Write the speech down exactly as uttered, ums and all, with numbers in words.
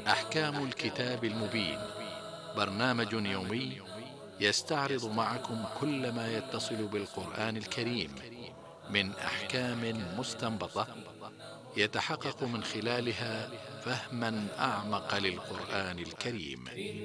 أحكام الكتاب المبين، برنامج يومي يستعرض معكم كل ما يتصل بالقرآن الكريم من أحكام مستنبطة يتحقق من خلالها فهما أعمق للقرآن الكريم.